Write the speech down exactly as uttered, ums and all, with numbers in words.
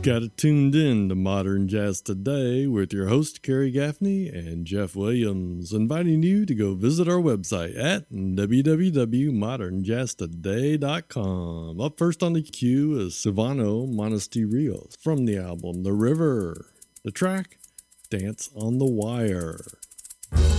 Got it tuned in to Modern Jazz Today with your host, Kerry Gaffney and Jeff Williams, inviting you to go visit our website at w w w dot modern jazz today dot com. Up first on the queue is Silvano Monasterios from the album The River. The track, Dance on the Wire.